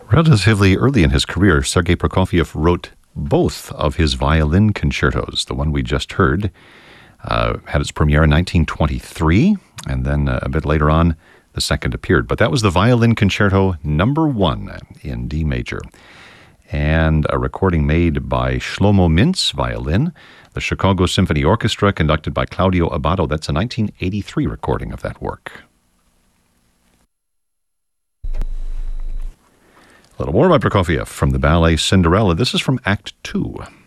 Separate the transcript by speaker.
Speaker 1: Relatively early in his career, Sergei Prokofiev wrote both of his violin concertos. The one we just heard had its premiere in 1923, and then a bit later on, the second appeared. But that was the Violin Concerto number 1 in D major, and a recording made by Shlomo Mintz, violin, the Chicago Symphony Orchestra, conducted by Claudio Abbado. That's a 1983 recording of that work. A little more by Prokofiev from the ballet Cinderella. This is from Act 2.